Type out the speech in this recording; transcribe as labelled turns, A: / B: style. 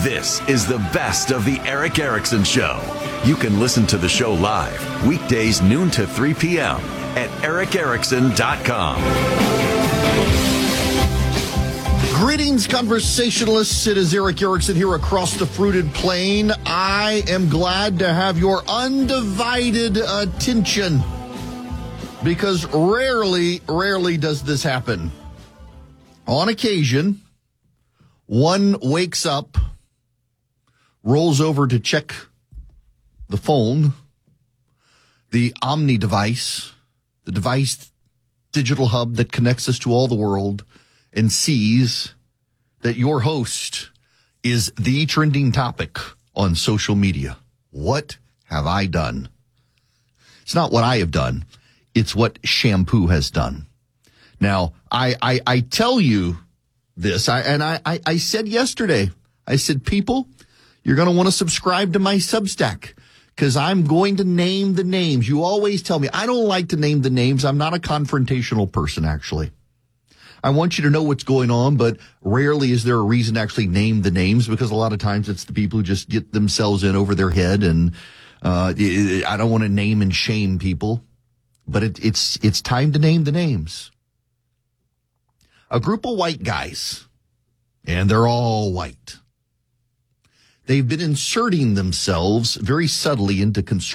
A: This is the best of the Eric Erickson Show. You can listen to the show live weekdays noon to 3 p.m. at ericerickson.com.
B: Greetings, conversationalists. It is Eric Erickson here across the fruited plain. I am glad to have your undivided attention because rarely does this happen. On occasion, one wakes up, rolls over to check the phone, the Omni device, the device digital hub that connects us to all the world, and sees that your host is the trending topic on social media. What have I done? It's not what I have done. It's what shampoo has done. Now, I tell you this, I said yesterday, I said, people, you're going to want to subscribe to my Substack because I'm going to name the names. You always tell me, I don't like to name the names. I'm not a confrontational person, actually. I want you to know what's going on, but rarely is there a reason to actually name the names because a lot of times it's the people who just get themselves in over their head. And I don't want to name and shame people, but it's time to name the names. A group of white guys, and they're all white. They've been inserting themselves very subtly into conservative